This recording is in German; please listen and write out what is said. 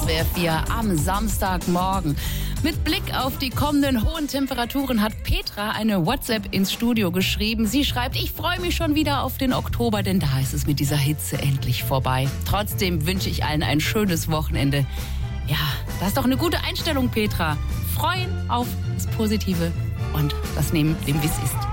SWR 4 am Samstagmorgen. Mit Blick auf die kommenden hohen Temperaturen hat Petra eine WhatsApp ins Studio geschrieben. Sie schreibt, ich freue mich schon wieder auf den Oktober, denn da ist es mit dieser Hitze endlich vorbei. Trotzdem wünsche ich allen ein schönes Wochenende. Ja, das ist doch eine gute Einstellung, Petra. Freuen auf das Positive und das nehmen, dem wie es ist.